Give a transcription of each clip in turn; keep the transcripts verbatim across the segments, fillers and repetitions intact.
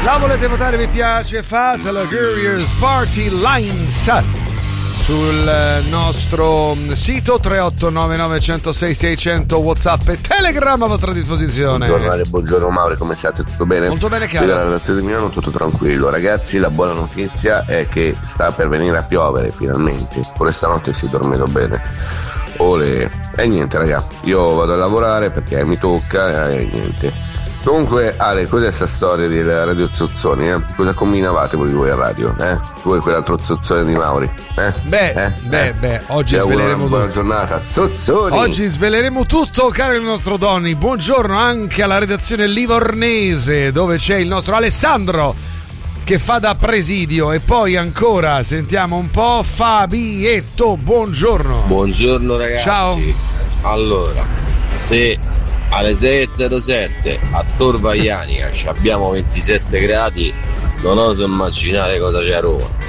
La volete votare, vi piace? Fatelo, Couriers Party Lines sul nostro sito tre otto nove nove uno zero sei sei zero zero, WhatsApp e Telegram a vostra disposizione. Buongiorno, buongiorno Mauri, come state? Tutto bene? Molto bene, caro. La relazione di Milano tutto tranquillo. Ragazzi, la buona notizia è che sta per venire a piovere finalmente. Pure stanotte si è dormito bene. Ole. E niente, raga, io vado a lavorare perché mi tocca e niente. Comunque, Ale, cos'è questa storia di Radio Zozzoni? Eh? Cosa combinavate voi, voi a radio? Eh? Voi quell'altro Zozzone di Mauri? Eh? Beh, eh? beh, eh? beh, oggi Ti sveleremo una buona tutto. giornata, Zozzoni! Oggi sveleremo tutto, caro il nostro Donny. Buongiorno anche alla redazione livornese, dove c'è il nostro Alessandro che fa da presidio. E poi ancora, sentiamo un po', Fabietto, buongiorno. Buongiorno ragazzi. Ciao. Allora, se alle sei e zero sette a Tor Vaianica abbiamo ventisette gradi, non oso immaginare cosa c'è a Roma.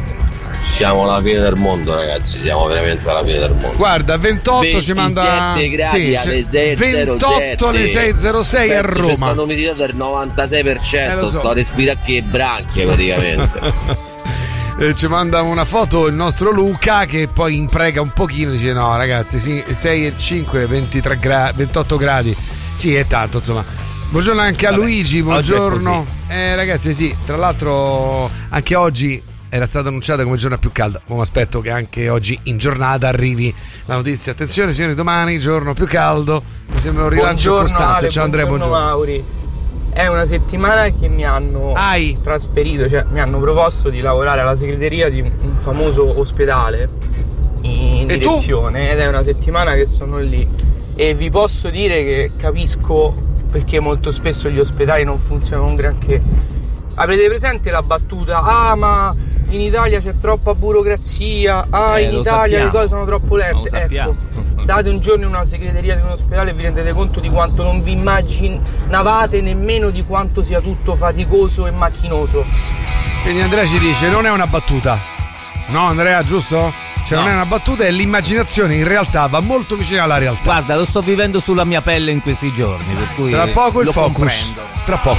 Siamo alla fine del mondo, ragazzi, siamo veramente alla fine del mondo. Guarda, ventotto ci manda ventisette gradi sì, alle sei e zero sette, ventotto alle sei e zero sei a Roma. C'è stato umidità del novantasei per cento, eh, lo so. Sto a respirare che branchie praticamente. eh, ci manda una foto il nostro Luca che poi imprega un pochino, dice no ragazzi, sì, sei e cinque, ventitré gradi, ventotto gradi, sì è tanto insomma. Buongiorno anche a Vabbè, Luigi, buongiorno. Eh, ragazzi sì, tra l'altro anche oggi era stata annunciata come giornata più calda. Mi aspetto che anche oggi in giornata arrivi la notizia. Attenzione signori, domani giorno più caldo. Mi sembra un rilancio buongiorno, costante. Ale, ciao Andrea, buongiorno. buongiorno Mauri. È una settimana che mi hanno Ai. trasferito, cioè mi hanno proposto di lavorare alla segreteria di un, un famoso ospedale in e direzione tu? Ed è una settimana che sono lì e vi posso dire che capisco perché molto spesso gli ospedali non funzionano un granché. Avrete presente la battuta ah ma in Italia c'è troppa burocrazia, ah eh, in Italia sappiamo. le cose sono troppo lente. Ecco, state un giorno in una segreteria di un ospedale e vi rendete conto di quanto non vi immaginavate nemmeno di quanto sia tutto faticoso e macchinoso. Quindi Andrea ci dice non è una battuta, no Andrea, giusto? Cioè no. Non è una battuta e l'immaginazione in realtà va molto vicino alla realtà. Guarda, lo sto vivendo sulla mia pelle in questi giorni, per cui tra poco il lo focus comprendo. Tra poco